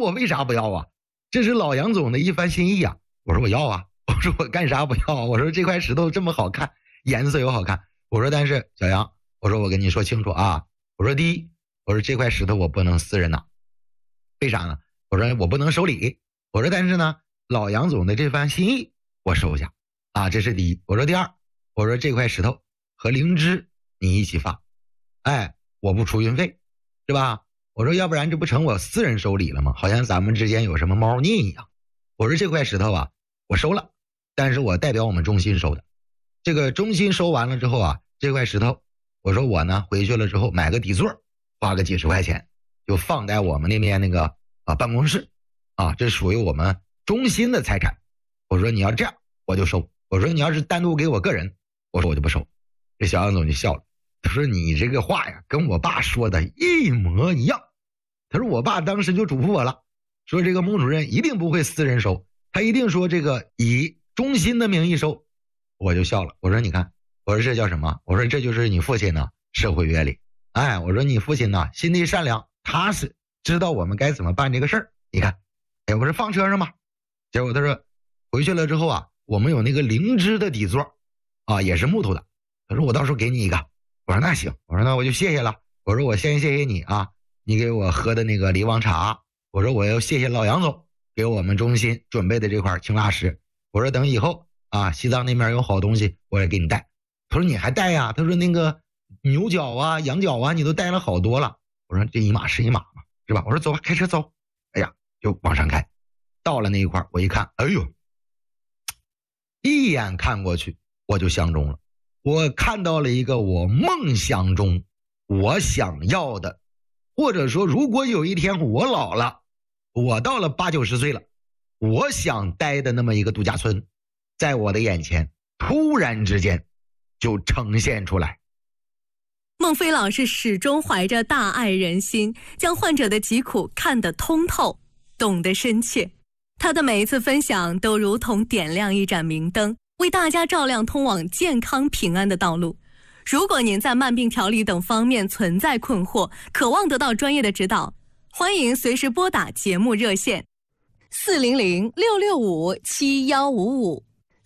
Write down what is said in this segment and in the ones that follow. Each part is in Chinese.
我为啥不要啊？这是老杨总的一番心意啊。我说我要啊，我说我干啥不要啊？我说这块石头这么好看，颜色又好看。我说但是小杨，我说我跟你说清楚啊，我说第一，我说这块石头我不能私人拿，为啥呢？我说我不能收礼，我说但是呢，老杨总的这番心意我收下啊，这是第一。我说第二，我说这块石头和灵芝你一起发，哎，我不出运费，是吧？我说要不然这不成我私人收礼了吗？好像咱们之间有什么猫腻一样。我说这块石头啊，我收了，但是我代表我们中心收的。这个中心收完了之后啊，这块石头，我说我呢回去了之后买个底座，花个几十块钱，就放在我们那边那个办公室啊，这属于我们中心的财产。我说你要这样我就收，我说你要是单独给我个人，我说我就不收。这小杨总就笑了，他说你这个话呀跟我爸说的一模一样。他说我爸当时就嘱咐我了，说这个孟主任一定不会私人收，他一定说这个以中心的名义收。我就笑了，我说你看，我说这叫什么？我说这就是你父亲呢社会阅历，哎，我说你父亲呢心地善良踏实，知道我们该怎么办这个事儿。你看，哎，我说放车上吧。结果他说回去了之后啊，我们有那个灵芝的底座啊，也是木头的。他说我到时候给你一个。我说那行，我说那我就谢谢了。我说我先谢谢你啊，你给我喝的那个梨王茶。我说我要谢谢老杨总给我们中心准备的这块青蜡石。我说等以后啊，西藏那边有好东西我也给你带。他说你还带呀？他说那个牛角啊羊角啊你都带了好多了。我说这一码是一码嘛，是吧？我说走吧，开车走。哎呀，就往上开。到了那一块我一看，哎呦，一眼看过去我就相中了。我看到了一个我梦想中我想要的，或者说如果有一天我老了，我到了80、90岁了，我想待的那么一个度假村，在我的眼前突然之间就呈现出来。 孟非老师始终怀着大爱人心，将患者的疾苦看得通透，懂得深切。他的每一次分享都如同点亮一盏明灯，为大家照亮通往健康平安的道路。如果您在慢病调理等方面存在困惑，渴望得到专业的指导，欢迎随时拨打节目热线400-665-7155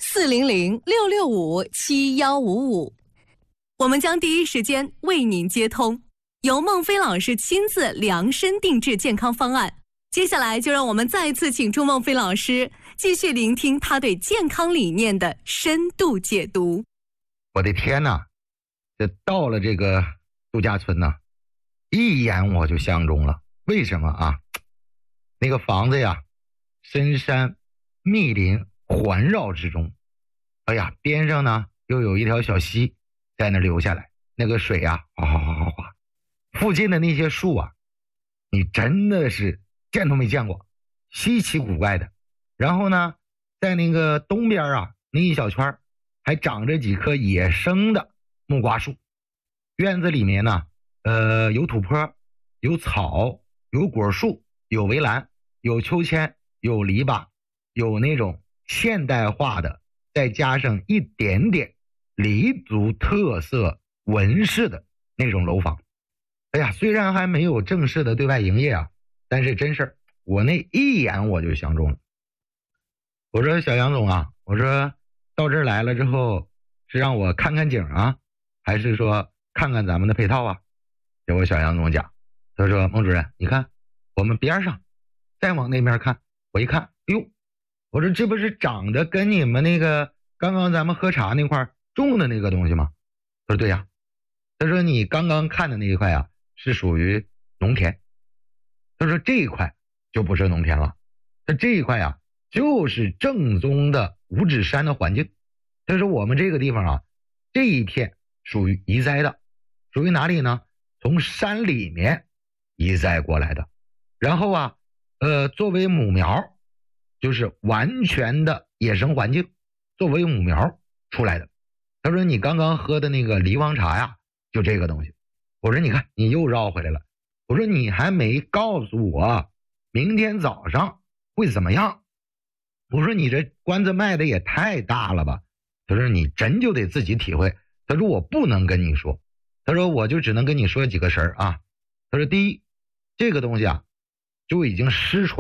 400-665-7155，我们将第一时间为您接通，由孟非老师亲自量身定制健康方案。接下来就让我们再一次请出孟非老师，继续聆听他对健康理念的深度解读。 我的天哪，这到了这个度假村呢，一眼我就相中了。为什么啊？那个房子呀，深山密林环绕之中，哎呀，边上呢又有一条小溪在那流下来，那个水啊哗哗哗哗哗，附近的那些树啊，你真的是见都没见过，稀奇古怪的。然后呢，在那个东边啊，那一小圈还长着几棵野生的木瓜树。院子里面呢，有土坡，有草，有果树，有围栏，有秋千，有篱笆，有那种现代化的，再加上一点点黎族特色纹饰的那种楼房。哎呀，虽然还没有正式的对外营业啊，但是真事儿，我那一眼我就相中了。我说小杨总啊，我说到这儿来了之后，是让我看看景啊，还是说看看咱们的配套啊？结果小杨总讲，他说孟主任，你看我们边上再往那边看，我一看，哎呦，我说这不是长得跟你们那个刚刚咱们喝茶那块种的那个东西吗？他说对呀。他说你刚刚看的那一块啊，是属于农田。他说这一块就不是农田了，他这一块啊就是正宗的五指山的环境。他说我们这个地方啊，这一片属于移栽的，属于哪里呢？从山里面移栽过来的。然后啊，作为母苗，就是完全的野生环境，作为母苗出来的。他说你刚刚喝的那个梨王茶呀，就这个东西。我说你看你又绕回来了。我说你还没告诉我明天早上会怎么样。我说你这关子卖的也太大了吧。他说你真就得自己体会。他说我不能跟你说。他说我就只能跟你说几个事儿啊。他说第一，这个东西啊就已经失传